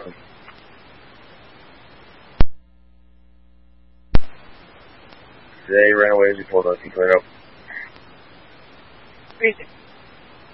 Today, runaways, we pulled up, you clear up. Crazy.